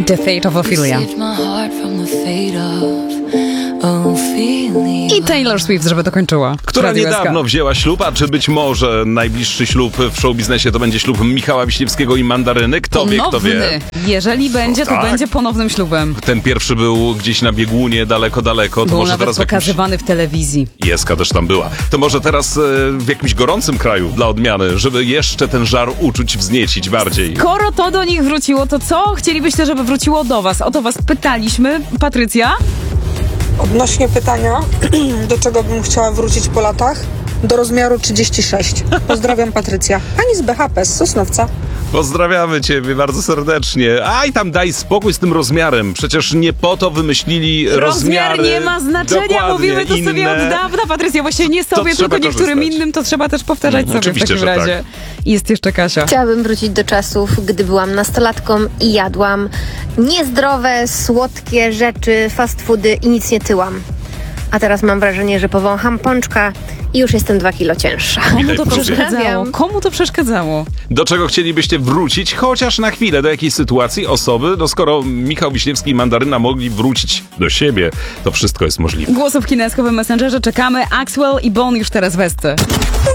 The Fate of Ophelia. I Taylor Swift, żeby to kończyła. Która niedawno wzięła ślub, a czy być może najbliższy ślub w showbiznesie to będzie ślub Michała Wiśniewskiego i Mandaryny? Kto wie, kto wie. Jeżeli będzie, to będzie ponownym ślubem. Ten pierwszy był gdzieś na biegunie, daleko. To Był może nawet teraz pokazywany w telewizji. Jeska też tam była. To może teraz w jakimś gorącym kraju dla odmiany, żeby jeszcze ten żar uczuć wzniecić bardziej. Skoro to do nich wróciło, to co chcielibyście, żeby wróciło do was? O to was pytaliśmy. Patrycja? Odnośnie pytania, do czego bym chciała wrócić po latach? Do rozmiaru 36. Pozdrawiam, Patrycja. Pani z BHP z Sosnowca. Pozdrawiamy Ciebie bardzo serdecznie. Aj, tam daj spokój z tym rozmiarem. Przecież nie po to wymyślili rozmiary. Rozmiar nie ma znaczenia, mówimy to sobie od dawna, Patrycja. Właśnie nie sobie, tylko niektórym innym, to trzeba też powtarzać sobie w takim razie. Tak. Jest jeszcze Kasia. Chciałabym wrócić do czasów, gdy byłam nastolatką i jadłam niezdrowe, słodkie rzeczy, fast foody i nic nie tyłam. A teraz mam wrażenie, że powącham pączka i już jestem 2 kilo cięższa. Komu to przeszkadzało? Komu to przeszkadzało? Do czego chcielibyście wrócić, chociaż na chwilę, do jakiej sytuacji, osoby? No skoro Michał Wiśniewski i Mandaryna mogli wrócić do siebie, to wszystko jest możliwe. Głosów w Kineskowym Messengerze czekamy. Axwell i Bone już teraz w Esce.